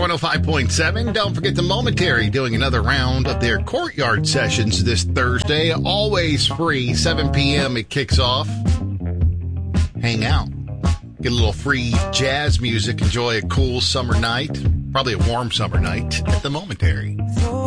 105.7. Don't forget the Momentary doing another round of their courtyard sessions this Thursday. Always free. 7 p.m. it kicks off. Hang out. Get a little free jazz music. Enjoy a cool summer night. Probably a warm summer night at the Momentary.